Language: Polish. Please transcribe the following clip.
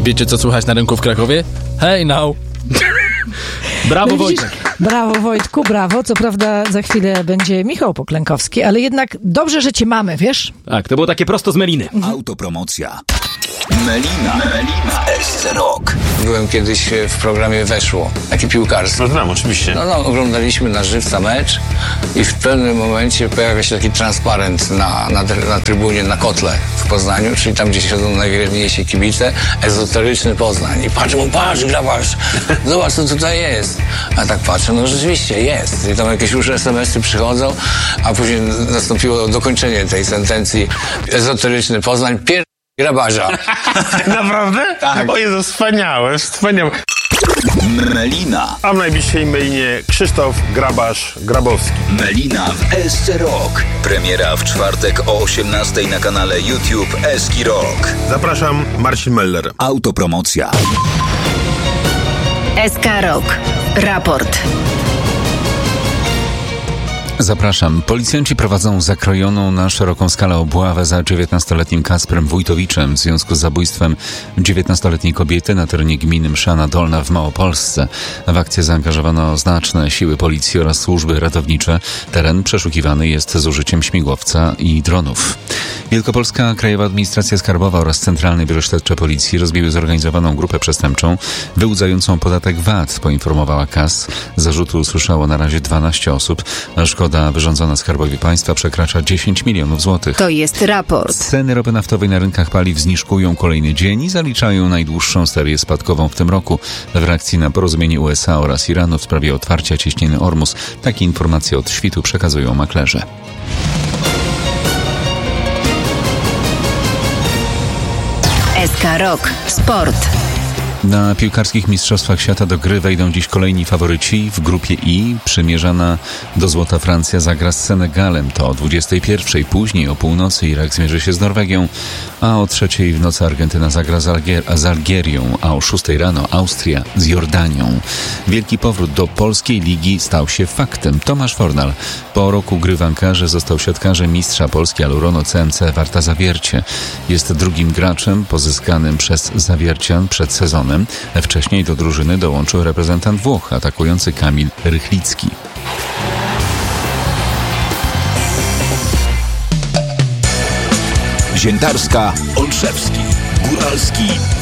Wiecie, co słychać na rynku w Krakowie? Hej, now! Brawo, Wojtek. Brawo, Wojtku, brawo. Co prawda za chwilę będzie Michał Poklękowski, ale jednak dobrze, że cię mamy, wiesz? Tak, to było takie prosto z Meliny. Autopromocja. Melina w SC Rock. Byłem kiedyś w programie Weszło, taki piłkarski. No znam, oczywiście. No, oglądaliśmy na żywca mecz i w pewnym momencie pojawia się taki transparent na trybunie, na kotle w Poznaniu, czyli tam, gdzie siedzą najwierniejsi kibice, ezoteryczny Poznań. I patrz, grabasz, zobacz, co tutaj jest. A tak patrzę, no rzeczywiście jest. I tam jakieś już SMS-y przychodzą, a później nastąpiło dokończenie tej sentencji. Ezoteryczny Poznań, grabarza. Naprawdę? Tak. O Jezu, wspaniałe. Melina. A w najbliższej mailie Krzysztof Grabowski. Melina w SC Rock. Premiera w czwartek o 18:00 na kanale YouTube SK Rock. Zapraszam, Marcin Meller. Autopromocja. SK Rock. Raport. Zapraszam. Policjanci prowadzą zakrojoną na szeroką skalę obławę za 19-letnim Kasprem Wójtowiczem w związku z zabójstwem 19-letniej kobiety na terenie gminy Mszana Dolna w Małopolsce. W akcję zaangażowano znaczne siły policji oraz służby ratownicze. Teren przeszukiwany jest z użyciem śmigłowca i dronów. Wielkopolska Krajowa Administracja Skarbowa oraz Centralne Biuro Śledcze Policji rozbiły zorganizowaną grupę przestępczą wyłudzającą podatek VAT, poinformowała KAS. Zarzutu usłyszało na razie 12 osób. Szkoda wyrządzona Skarbowi Państwa przekracza 10 milionów złotych. To jest raport. Ceny ropy naftowej na rynkach paliw zniżkują kolejny dzień i zaliczają najdłuższą serię spadkową w tym roku. W reakcji na porozumienie USA oraz Iranu w sprawie otwarcia cieśniny Ormus takie informacje od świtu przekazują maklerze. SK Rock. Sport. Na piłkarskich mistrzostwach świata do gry wejdą dziś kolejni faworyci. W grupie I przymierzana do złota Francja zagra z Senegalem. To o 21:00. Później o północy Irak zmierzy się z Norwegią, a o 3:00 w nocy Argentyna zagra z Algierią, a o 6:00 rano Austria z Jordanią. Wielki powrót do polskiej ligi stał się faktem. Tomasz Fornal po roku gry w Ankarze został siatkarzem mistrza Polski Alurono CMC Warta Zawiercie. Jest drugim graczem pozyskanym przez Zawiercian przed sezonem. Wcześniej do drużyny dołączył reprezentant Włoch, atakujący Kamil Rychlicki. Ziętarska, Olszewski, Góralski,